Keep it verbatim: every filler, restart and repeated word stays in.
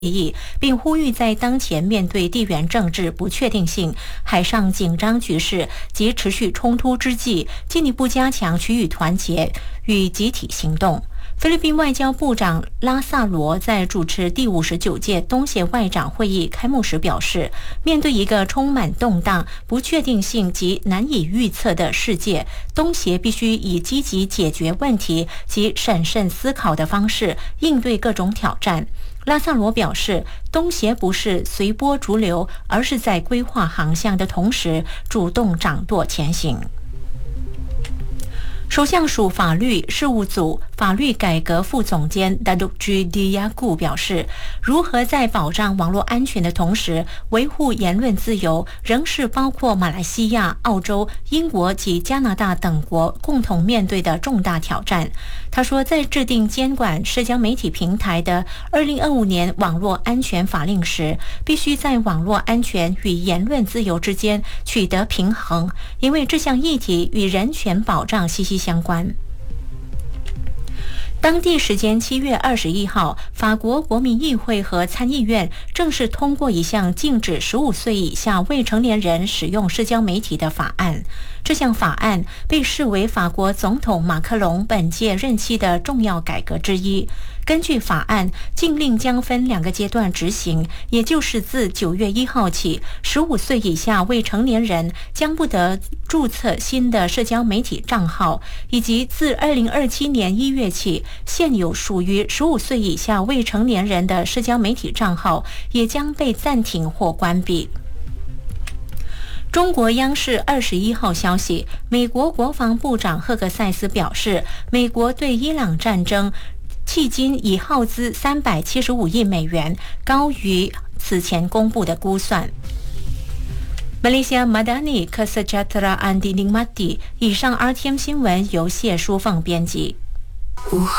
议，并呼吁在当前面对地缘政治不确定性、海上紧张局势及持续冲突之际，进一步加强区域团结与集体行动。菲律宾外交部长拉萨罗在主持第五十九届东协外长会议开幕时表示，面对一个充满动荡、不确定性及难以预测的世界，东协必须以积极解决问题及审慎思考的方式应对各种挑战。拉萨罗表示，东协不是随波逐流，而是在规划航向的同时主动掌舵前行。首相署法律事务组法律改革副总监 Datuk G Diyaku 表示，如何在保障网络安全的同时维护言论自由，仍是包括马来西亚、澳洲、英国及加拿大等国共同面对的重大挑战。他说，在制定监管社交媒体平台的二零二五年网络安全法令时，必须在网络安全与言论自由之间取得平衡，因为这项议题与人权保障息息相关。当地时间七月二十一号，法国国民议会和参议院正式通过一项禁止十五岁以下未成年人使用社交媒体的法案。这项法案被视为法国总统马克龙本届任期的重要改革之一。根据法案，禁令将分两个阶段执行，也就是自九月一号起，十五岁以下未成年人将不得注册新的社交媒体账号，以及自二零二七年一月起，现有属于十五岁以下未成年人的社交媒体账号也将被暂停或关闭。中国央视二十一号消息，美国国防部长赫格塞斯表示，美国对伊朗战争迄今已耗资三百七十五亿美元，高于此前公布的估算。Malaysia Madani Kesejahteraan Dinikmati。以上 R T M 新闻由谢淑凤编辑。